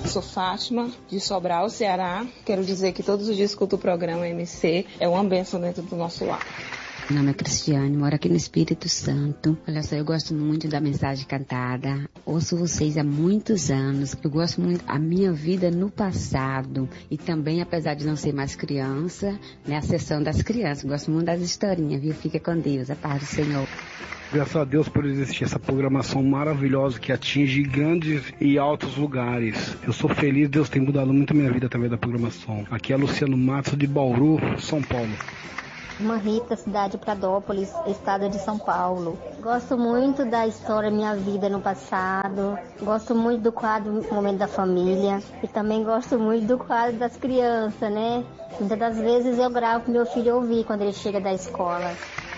sou Fátima, de Sobral, Ceará. Quero dizer que todos os dias escuto o programa MC. É uma bênção dentro do nosso lar. Meu nome é Cristiane, moro aqui no Espírito Santo. Olha só, eu gosto muito da mensagem cantada. Ouço vocês há muitos anos. Eu gosto muito da minha vida no passado. E também, apesar de não ser mais criança, né, a sessão das crianças. Gosto muito das historinhas, viu? Fica com Deus, a paz do Senhor. Graças a Deus por existir essa programação maravilhosa que atinge grandes e altos lugares. Eu sou feliz, Deus tem mudado muito a minha vida através da programação. Aqui é Luciano Matos, de Bauru, São Paulo. Uma Rita, cidade de Pradópolis, estado de São Paulo. Gosto muito da história Minha Vida no Passado. Gosto muito do quadro Momento da Família. E também gosto muito do quadro das crianças, né? Muitas das vezes eu gravo pro meu filho ouvir quando ele chega da escola.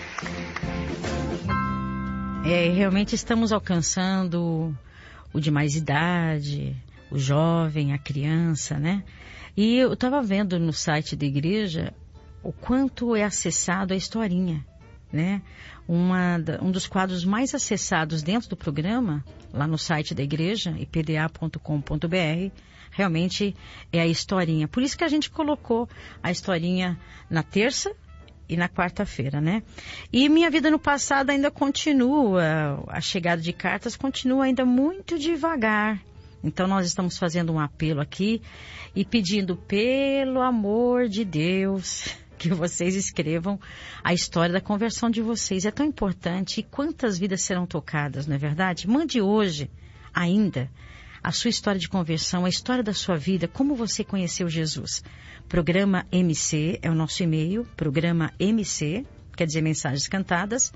Realmente estamos alcançando o de mais idade, o jovem, a criança, né? E eu estava vendo no site da igreja o quanto é acessado a historinha, né? Um dos quadros mais acessados dentro do programa, lá no site da igreja, ipda.com.br, realmente é a historinha. Por isso que a gente colocou a historinha na terça e na quarta-feira, né? E Minha Vida no Passado ainda continua, a chegada de cartas continua ainda muito devagar. Então nós estamos fazendo um apelo aqui e pedindo, pelo amor de Deus, que vocês escrevam a história da conversão de vocês. É tão importante. E quantas vidas serão tocadas, não é verdade? Mande hoje ainda a sua história de conversão, a história da sua vida, como você conheceu Jesus. Programa MC é o nosso e-mail, programa MC, quer dizer mensagens cantadas,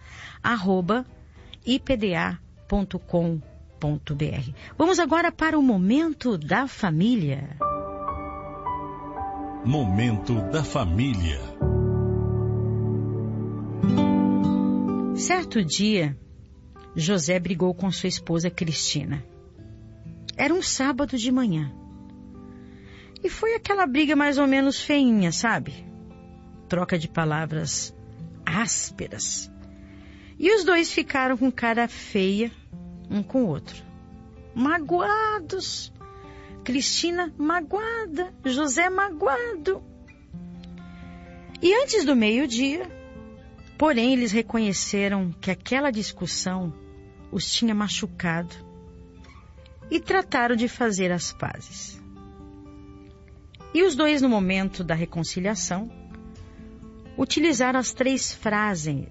@ipda.com.br. Vamos agora para o Momento da Família. Momento da Família. Certo dia, José brigou com sua esposa Cristina. Era um sábado de manhã. E foi aquela briga mais ou menos feinha, sabe? Troca de palavras ásperas. E os dois ficaram com cara feia, um com o outro. Magoados. Cristina magoada, José magoado. E antes do meio-dia, porém, eles reconheceram que aquela discussão os tinha machucado e trataram de fazer as pazes. E os dois, no momento da reconciliação, utilizaram as três frases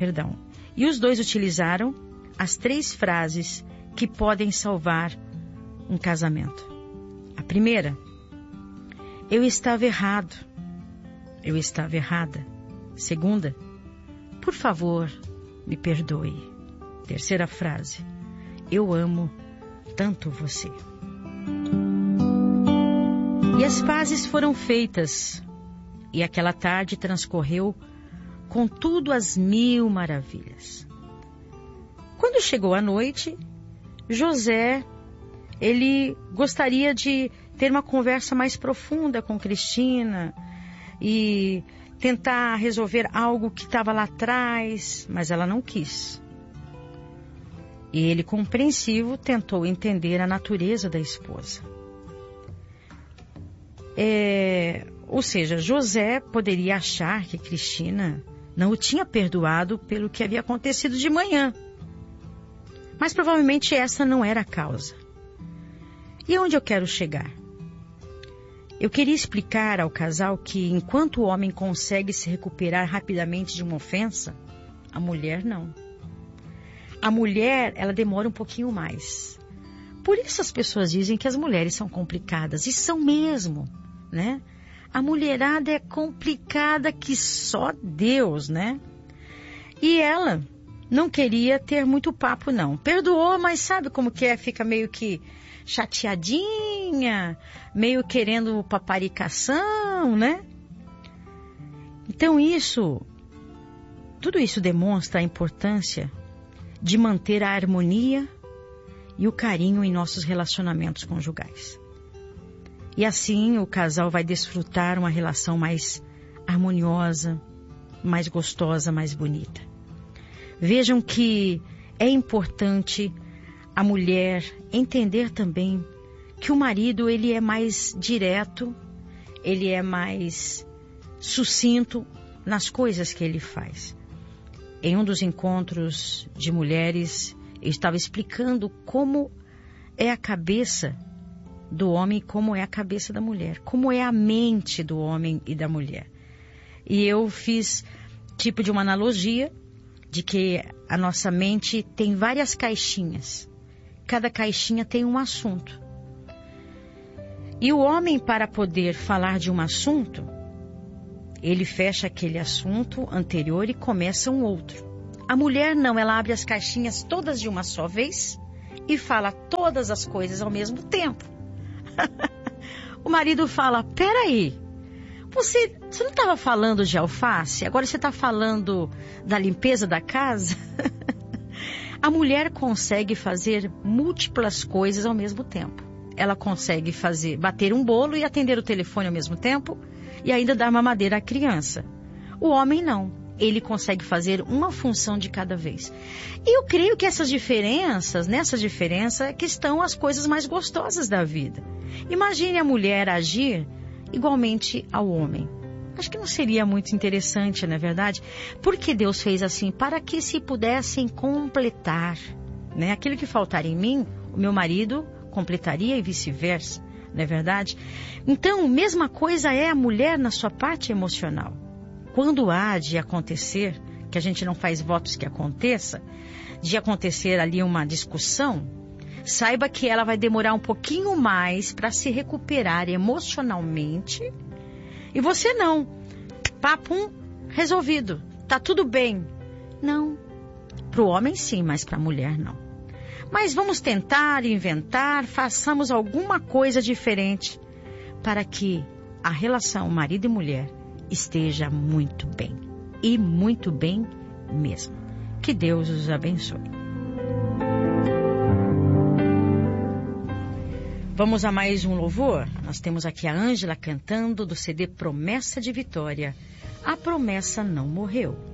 que podem salvar um casamento. A primeira, eu estava errado, eu estava errada. Segunda, por favor, me perdoe. Terceira frase, eu amo tanto você. E as pazes foram feitas, e aquela tarde transcorreu com tudo às mil maravilhas. Quando chegou a noite, José, ele gostaria de ter uma conversa mais profunda com Cristina e tentar resolver algo que estava lá atrás, mas ela não quis. E ele, compreensivo, tentou entender a natureza da esposa. Ou seja, José poderia achar que Cristina não o tinha perdoado pelo que havia acontecido de manhã. Mas provavelmente essa não era a causa. E aonde eu quero chegar? Eu queria explicar ao casal que enquanto o homem consegue se recuperar rapidamente de uma ofensa, a mulher não. A mulher, ela demora um pouquinho mais. Por isso as pessoas dizem que as mulheres são complicadas, e são mesmo, né? A mulherada é complicada que só Deus, né? E ela não queria ter muito papo, não. Perdoou, mas sabe como que é? Fica meio que chateadinha, meio querendo paparicação, né? Então tudo isso demonstra a importância de manter a harmonia e o carinho em nossos relacionamentos conjugais. E assim o casal vai desfrutar uma relação mais harmoniosa, mais gostosa, mais bonita. Vejam que é importante a mulher entender também que o marido, ele é mais direto, ele é mais sucinto nas coisas que ele faz. Em um dos encontros de mulheres, eu estava explicando como é a cabeça do homem e como é a cabeça da mulher, como é a mente do homem e da mulher. E eu fiz tipo de uma analogia de que a nossa mente tem várias caixinhas. Cada caixinha tem um assunto. E o homem, para poder falar de um assunto, ele fecha aquele assunto anterior e começa um outro. A mulher não, ela abre as caixinhas todas de uma só vez e fala todas as coisas ao mesmo tempo. O marido fala, peraí, você não estava falando de alface? Agora você está falando da limpeza da casa? A mulher consegue fazer múltiplas coisas ao mesmo tempo. Ela consegue bater um bolo e atender o telefone ao mesmo tempo e ainda dar mamadeira à criança. O homem não. Ele consegue fazer uma função de cada vez. E eu creio que nessa diferença é que estão as coisas mais gostosas da vida. Imagine a mulher agir igualmente ao homem. Acho que não seria muito interessante, não é verdade? Porque Deus fez assim, para que se pudessem completar, né? Aquilo que faltar em mim, o meu marido completaria e vice-versa, não é verdade? Então, mesma coisa é a mulher na sua parte emocional. Quando há de acontecer, que a gente não faz votos que aconteça, de acontecer ali uma discussão, saiba que ela vai demorar um pouquinho mais para se recuperar emocionalmente. E você não. Papum, resolvido. Tá tudo bem. Não. Para o homem sim, mas para a mulher não. Mas vamos tentar, inventar, façamos alguma coisa diferente para que a relação marido e mulher esteja muito bem. E muito bem mesmo. Que Deus os abençoe. Vamos a mais um louvor? Nós temos aqui a Ângela cantando do CD Promessa de Vitória. A promessa não morreu.